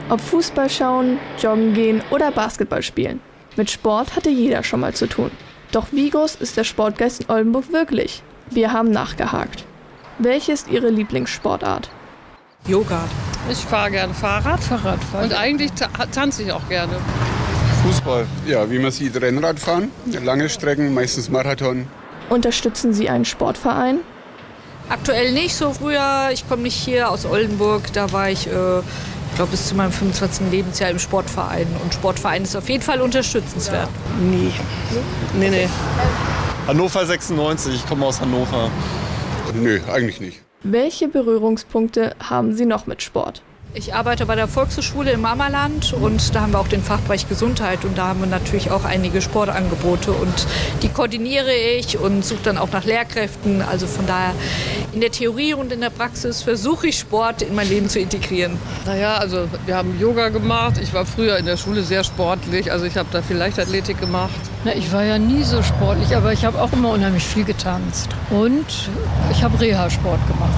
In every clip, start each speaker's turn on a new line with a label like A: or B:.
A: Ob Fußball schauen, joggen gehen oder Basketball spielen. Mit Sport hatte jeder schon mal zu tun. Doch wie groß ist der Sportgeist in Oldenburg wirklich? Wir haben nachgehakt. Welche ist Ihre Lieblingssportart?
B: Yoga.
C: Ich fahre gerne Fahrrad. Und eigentlich tanze ich auch gerne.
D: Fußball. Ja, wie man sieht, Rennrad fahren, lange Strecken, meistens Marathon.
A: Unterstützen Sie einen Sportverein?
B: Aktuell nicht so früher. Ich komme nicht hier aus Oldenburg. Da war ich, bis zu meinem 25. Lebensjahr im Sportverein. Und Sportverein ist auf jeden Fall unterstützenswert.
C: Nee.
E: Hannover 96, ich komme aus Hannover.
D: Nö, eigentlich nicht.
A: Welche Berührungspunkte haben Sie noch mit Sport?
B: Ich arbeite bei der Volkshochschule im Ammerland und da haben wir auch den Fachbereich Gesundheit und da haben wir natürlich auch einige Sportangebote und die koordiniere ich und suche dann auch nach Lehrkräften. Also von daher in der Theorie und in der Praxis versuche ich Sport in mein Leben zu integrieren.
C: Naja, also wir haben Yoga gemacht. Ich war früher in der Schule sehr sportlich. Also ich habe da viel Leichtathletik gemacht.
F: Na, ich war ja nie so sportlich, aber ich habe auch immer unheimlich viel getanzt. Und ich habe Reha-Sport gemacht.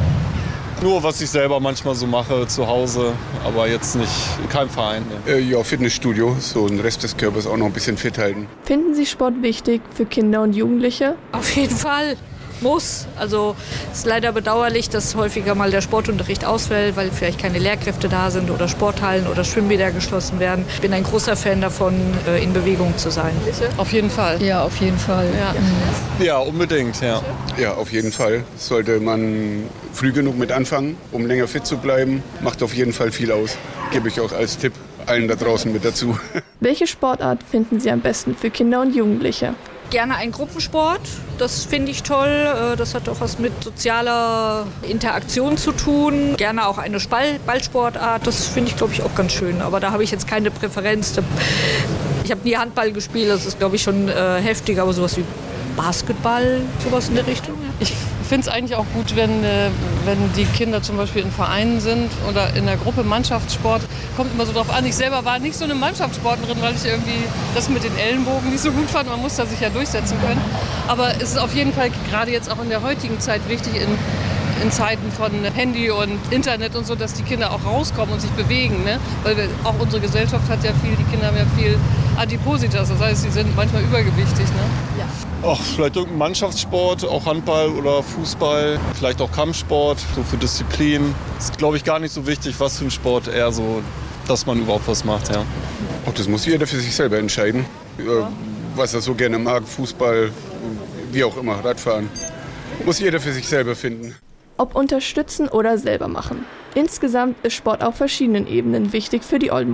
E: Nur was ich selber manchmal so mache zu Hause, aber jetzt nicht in keinem Verein.
D: Ja, Fitnessstudio, so den Rest des Körpers auch noch ein bisschen fit halten.
A: Finden Sie Sport wichtig für Kinder und Jugendliche?
B: Auf jeden Fall. Muss. Also es ist leider bedauerlich, dass häufiger mal der Sportunterricht ausfällt, weil vielleicht keine Lehrkräfte da sind oder Sporthallen oder Schwimmbäder geschlossen werden. Ich bin ein großer Fan davon, in Bewegung zu sein.
C: Auf jeden Fall.
F: Ja, auf jeden Fall.
E: Ja, unbedingt, ja.
D: Ja, auf jeden Fall. Sollte man früh genug mit anfangen, um länger fit zu bleiben. Macht auf jeden Fall viel aus. Gebe ich auch als Tipp allen da draußen mit dazu.
A: Welche Sportart finden Sie am besten für Kinder und Jugendliche?
B: Gerne ein Gruppensport, das finde ich toll. Das hat auch was mit sozialer Interaktion zu tun. Gerne auch eine Ballsportart, das finde ich, glaube ich, auch ganz schön. Aber da habe ich jetzt keine Präferenz. Ich habe nie Handball gespielt, das ist, glaube ich, schon heftiger, aber sowas wie Basketball, sowas in der Richtung. Ja.
C: Ich finde es eigentlich auch gut, wenn die Kinder zum Beispiel in Vereinen sind oder in der Gruppe Mannschaftssport. Kommt immer so drauf an. Ich selber war nicht so eine Mannschaftssportlerin, weil ich irgendwie das mit den Ellenbogen nicht so gut fand. Man muss da sich ja durchsetzen können. Aber es ist auf jeden Fall gerade jetzt auch in der heutigen Zeit wichtig, in Zeiten von Handy und Internet und so, dass die Kinder auch rauskommen und sich bewegen. Ne? Weil auch unsere Gesellschaft hat ja viel, die Kinder haben ja viel Adipositas. Das heißt, sie sind manchmal übergewichtig. Ne?
B: Ja.
E: Ach, vielleicht irgendein Mannschaftssport, auch Handball oder Fußball, vielleicht auch Kampfsport, so für Disziplin. Ist, glaube ich, gar nicht so wichtig, was für ein Sport, eher so, dass man überhaupt was macht, ja.
D: Auch das muss jeder für sich selber entscheiden, was er so gerne mag, Fußball, wie auch immer, Radfahren. Muss jeder für sich selber finden.
A: Ob unterstützen oder selber machen. Insgesamt ist Sport auf verschiedenen Ebenen wichtig für die Oldenburger.